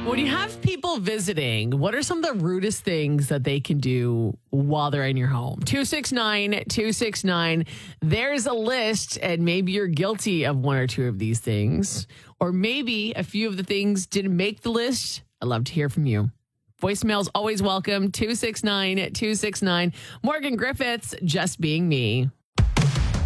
When you have people visiting, what are some of the rudest things that they can do while they're in your home? 269-269. There's a list, and maybe you're guilty of one or two of these things. Or maybe a few of the things didn't make the list. I'd love to hear from you. Voicemails always welcome. 269-269. Morgan Griffiths, Just Being Me.